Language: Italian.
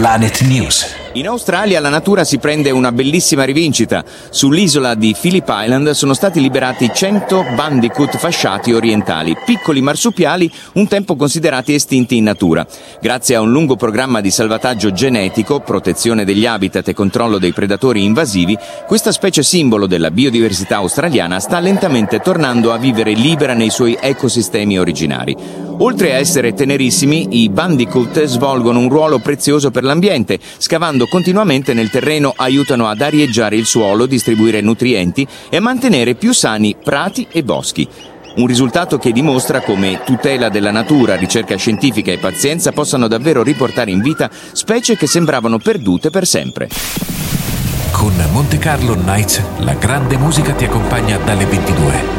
Planet News. In Australia la natura si prende una bellissima rivincita. Sull'isola di Phillip Island sono stati liberati 100 bandicoot fasciati orientali, piccoli marsupiali un tempo considerati estinti in natura. Grazie a un lungo programma di salvataggio genetico, protezione degli habitat e controllo dei predatori invasivi, questa specie simbolo della biodiversità australiana sta lentamente tornando a vivere libera nei suoi ecosistemi originari. Oltre a essere tenerissimi, i bandicoot svolgono un ruolo prezioso per l'ambiente. Scavando continuamente nel terreno aiutano ad arieggiare il suolo, distribuire nutrienti e a mantenere più sani prati e boschi. Un risultato che dimostra come tutela della natura, ricerca scientifica e pazienza possano davvero riportare in vita specie che sembravano perdute per sempre. Con Monte Carlo Nights, la grande musica ti accompagna dalle 22.